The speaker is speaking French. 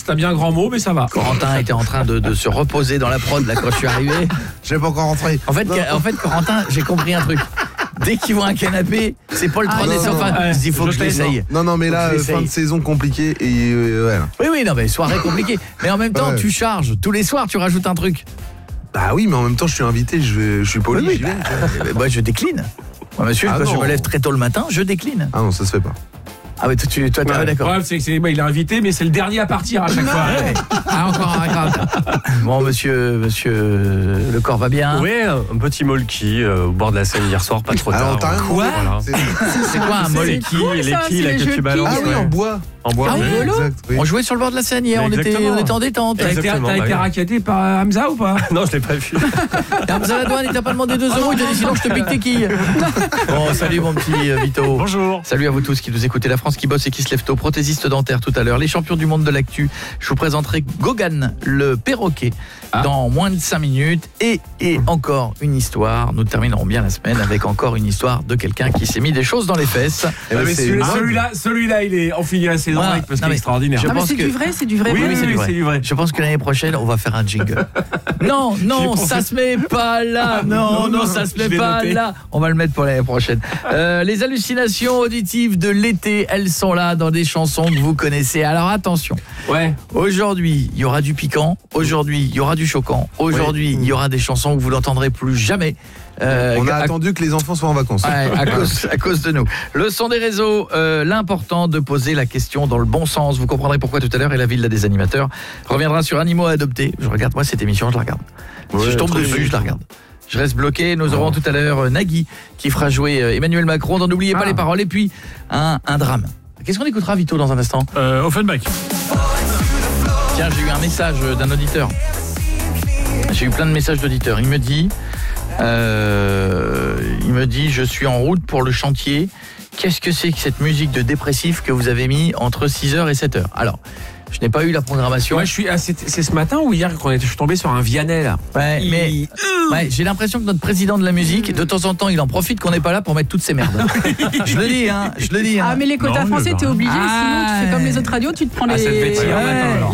t'as bien un grand mot, mais ça va. Corentin était en train de se reposer dans la prod là quand je suis arrivé. Je vais pas encore rentrer. En fait, Corentin, j'ai compris un truc. Dès qu'ils voient un canapé, c'est Paul 3 des sofas. Il faut que je l'essaye. Non, mais là, fin de saison compliquée et voilà. Oui, non, mais soirée compliquée. Mais en même temps, tu charges. Tous les soirs, tu rajoutes un truc. Bah oui, mais en même temps, je suis invité, je suis poli. Oui, moi, je décline. Moi, monsieur, quand je me lève très tôt le matin, je décline. Ah non, ça se fait pas. Ah oui, toi, t'es d'accord. Le problème, c'est que il est invité, mais c'est le dernier à partir à chaque fois. Ah, encore un grave. Bon, monsieur, le corps va bien? Oui, un petit molki au bord de la Seine hier soir, pas trop tard. Alors, t'as rien Quoi? Voilà. C'est quoi un molki? Les quilles là que tu balances. Ah oui, en bois. En bois. Ah oui, oui. Exact, oui. On jouait sur le bord de la Seine hier, on était en détente. T'as été raquetté par Hamza ou pas? Non, je l'ai pas vu. Hamza Ladouane, il t'a pas demandé 2 €, il t'a dit sinon je te pique tes quilles. Bon, salut mon petit Vito. Bonjour. Salut à vous tous qui nous écoutez, la France qui bosse et qui se lève tôt, prothésiste dentaire tout à l'heure, les champions du monde de l'actu. Je vous présenterai Gogan, le perroquet, dans moins de 5 minutes. Et encore une histoire, nous terminerons bien la semaine avec encore une histoire de quelqu'un qui s'est mis des choses dans les fesses. Mais celui-là, il est en finit la saison parce qu'il est extraordinaire. C'est du vrai. Oui, c'est du vrai. Je pense que l'année prochaine, on va faire un jingle. Non, ça se met pas là. Non, ça se met pas là. On va le mettre pour l'année prochaine. Les hallucinations auditives de l'été, elles sont là dans des chansons que vous connaissez. Alors attention. Ouais. Aujourd'hui, il y aura du piquant. Aujourd'hui, il y aura du choquant. Aujourd'hui, il y aura des chansons que vous n'entendrez plus jamais. On a attendu que les enfants soient en vacances. Ouais, à cause de nous. Le son des réseaux, l'important de poser la question dans le bon sens. Vous comprendrez pourquoi tout à l'heure. Et la villa des animateurs reviendra sur Animaux à adopter. Je regarde moi cette émission, je la regarde. Si je tombe dessus, je la regarde. Je reste bloqué. Nous aurons tout à l'heure Nagui qui fera jouer Emmanuel Macron dans N'oubliez pas les paroles. Et puis un drame. Qu'est-ce qu'on écoutera, Vito, dans un instant? Offenbach. Tiens, j'ai eu un message d'un auditeur. J'ai eu plein de messages d'auditeurs. Il me dit je suis en route pour le chantier. Qu'est-ce que c'est que cette musique de dépressif que vous avez mis entre 6h et 7h? Alors, je n'ai pas eu la programmation. Moi, c'est ce matin ou hier que je suis tombé sur un Vianney là. Ouais, j'ai l'impression que notre président de la musique, de temps en temps, il en profite qu'on n'est pas là pour mettre toutes ces merdes. Je le dis, hein. Ah, mais les quotas français, t'es obligé, sinon tu fais comme les autres radios, tu te prends les... Ça devait être hier matin, alors.